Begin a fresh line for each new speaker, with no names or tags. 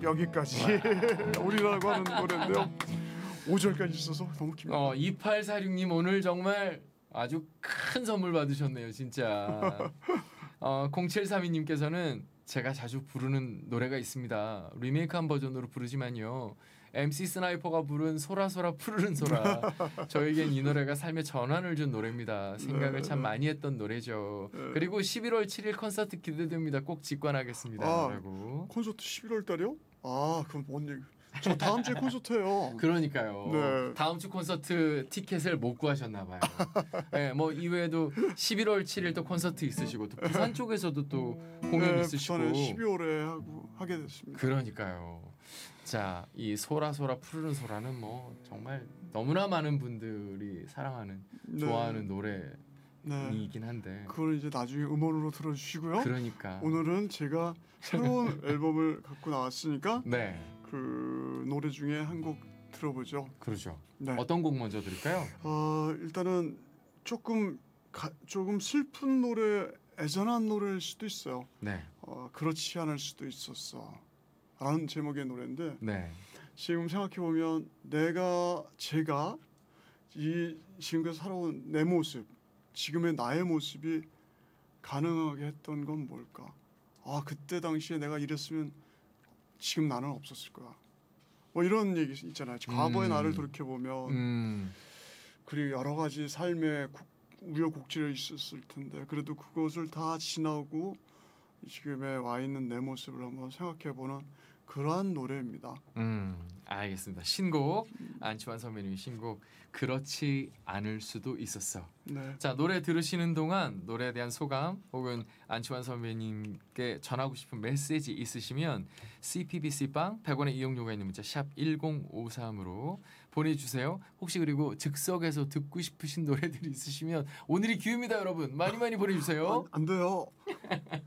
여기까지 우리라고 하는 노래인데요. 5절까지 있어서 너무 깁니다.
2846님 오늘 정말 아주 큰 선물 받으셨네요, 진짜. 0732님께서는 제가 자주 부르는 노래가 있습니다. 리메이크한 버전으로 부르지만요. MC 스나이퍼가 부른 소라소라 푸르른 소라. 저에겐 이 노래가 삶의 전환을 준 노래입니다. 생각을 참 많이 했던 노래죠. 그리고 11월 7일 콘서트 기대됩니다. 꼭 직관하겠습니다. 라고.
콘서트 11월 달이요? 그럼 뭔 얘기? 저 다음 주에 콘서트예요.
그러니까요.
네.
다음 주 콘서트 티켓을 못 구하셨나 봐요. 네, 뭐 이외에도 11월 7일 또 콘서트 있으시고 또 부산 쪽에서도 또 공연 있으시고.
부산에 12월에 하게 됐습니다.
그러니까요. 자, 이 소라소라 푸르른 소라는 뭐 정말 너무나 많은 분들이 사랑하는 좋아하는 노래이긴 한데.
그걸 이제 나중에 음원으로 들어주시고요.
그러니까
오늘은 제가 새로운 앨범을 갖고 나왔으니까
네.
그 노래 중에 한 곡 들어보죠.
그렇죠.
네.
어떤 곡 먼저 드릴까요?
일단은 조금 슬픈 노래, 애잔한 노래일 수도 있어요.
네.
그렇지 않을 수도 있었어. 라는 제목의 노래인데
네.
지금 생각해 보면 제가 이 지금까지 살아온 내 모습, 지금의 나의 모습이 가능하게 했던 건 뭘까? 그때 당시에 내가 이랬으면 지금 나는 없었을 거야. 뭐 이런 얘기 있잖아요. 과거의 나를 돌이켜 보면 그리고 여러 가지 삶의 우여곡절이 있었을 텐데 그래도 그것을 다 지나고 지금에 와 있는 내 모습을 한번 생각해 보는 그러한 노래입니다.
알겠습니다. 신곡 안치환 선배님의 신곡 그렇지 않을 수도 있었어.
네.
자, 노래 들으시는 동안 노래에 대한 소감 혹은 안치환 선배님께 전하고 싶은 메시지 있으시면 CPBC빵 100원의 이용료가 있는 문자 샵 1053으로 보내주세요. 혹시 그리고 즉석에서 듣고 싶으신 노래들이 있으시면 오늘이 기회입니다, 여러분. 많이 보내주세요.
안 돼요.